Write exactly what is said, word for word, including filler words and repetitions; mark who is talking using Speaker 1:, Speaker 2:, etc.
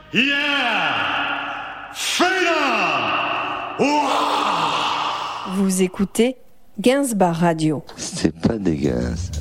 Speaker 1: Yeah! Freedom! Ouah!
Speaker 2: Vous écoutez Gainsbar Radio.
Speaker 3: C'est pas des gaz.